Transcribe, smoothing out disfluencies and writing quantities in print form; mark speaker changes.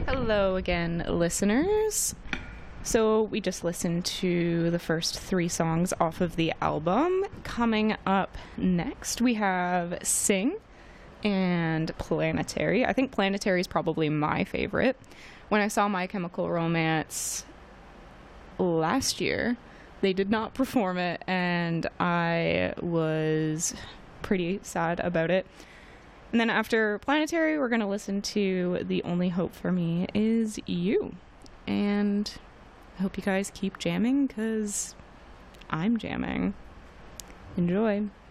Speaker 1: Hello again, listeners. So we just listened to the first 3 songs off of the album. Coming up next, we have Sing and Planetary. I think Planetary is probably my favorite. When I saw My Chemical Romance last year, they did not perform it, and I was pretty sad about it. And then after Planetary, we're going to listen to The Only Hope for Me Is You. And I hope you guys keep jamming, because I'm jamming. Enjoy.